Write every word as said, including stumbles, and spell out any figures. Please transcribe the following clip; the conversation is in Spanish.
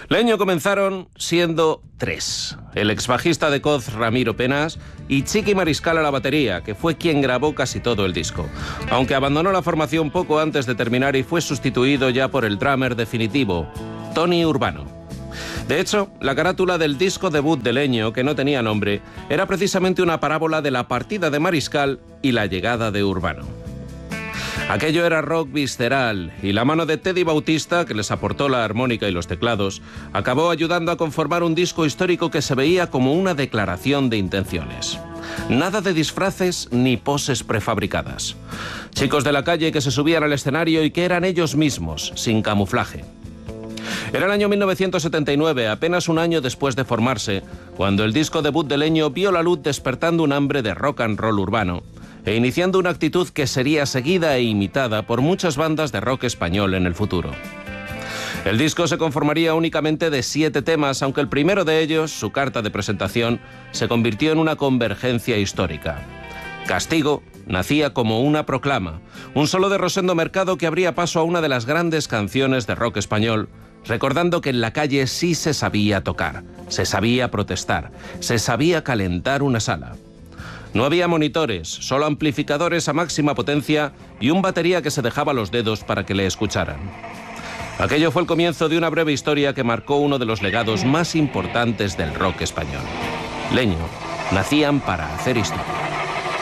Leño comenzaron siendo tres. El exbajista de Coz, Ramiro Penas, y Chiqui Mariscal a la batería, que fue quien grabó casi todo el disco. Aunque abandonó la formación poco antes de terminar y fue sustituido ya por el drummer definitivo, Tony Urbano. De hecho, la carátula del disco debut de Leño, que no tenía nombre, era precisamente una parábola de la partida de Mariscal y la llegada de Urbano. Aquello era rock visceral, y la mano de Teddy Bautista, que les aportó la armónica y los teclados, acabó ayudando a conformar un disco histórico que se veía como una declaración de intenciones. Nada de disfraces ni poses prefabricadas. Chicos de la calle que se subían al escenario y que eran ellos mismos, sin camuflaje. Era el año mil novecientos setenta y nueve, apenas un año después de formarse, cuando el disco debut de Leño vio la luz despertando un hambre de rock and roll urbano e iniciando una actitud que sería seguida e imitada por muchas bandas de rock español en el futuro. El disco se conformaría únicamente de siete temas, aunque el primero de ellos, su carta de presentación, se convirtió en una convergencia histórica. Castigo nacía como una proclama, un solo de Rosendo Mercado que abría paso a una de las grandes canciones de rock español, recordando que en la calle sí se sabía tocar, se sabía protestar, se sabía calentar una sala. No había monitores, solo amplificadores a máxima potencia y un batería que se dejaba los dedos para que le escucharan. Aquello fue el comienzo de una breve historia que marcó uno de los legados más importantes del rock español. Leño nacían para hacer historia.